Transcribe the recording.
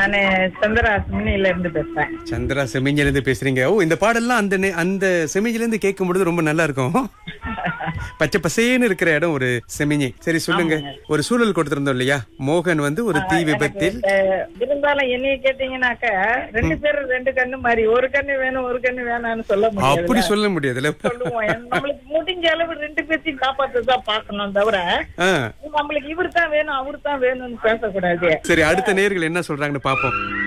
நானு சந்திரா சிம்னில இருந்து பேசுறேன். சந்திரா செமிஞ்சில இருந்து பேசுறீங்க. ஓ, இந்த பாடல்லாம் அந்த செமிஞ்சில இருந்து கேட்கும் பொழுது ரொம்ப நல்லா இருக்கும். பச்சை பசேன்னு இருக்கிற இடம் ஒரு செமிஞ்சி. சரி சொல்லுங்க, ஒரு சூழல் கொடுத்திருந்தோம் இல்லையா? மோகன் வந்து ஒரு தீ விபத்தில். இருந்தாலும் என்னைய கேட்டீங்கன்னாக்க 2 பேரும் 2 கண்ணு மாதிரி, ஒரு கண்ணு வேணும் ஒரு கண்ணு வேணாம்னு சொல்ல முடியாது. அப்படி சொல்ல முடியாதுல்ல. சொல்லுவோம், நம்மளுக்கு முடிஞ்ச அளவு 2 பேர்த்தையும் காப்பாத்துதான் பாக்கணும் தவிர நம்மளுக்கு இவரு தான் வேணும் அவரு தான் வேணும்னு பேசக்கூடாது. சரி, அடுத்த நேயர்கள் என்ன சொல்றாங்கன்னு பாப்போம்.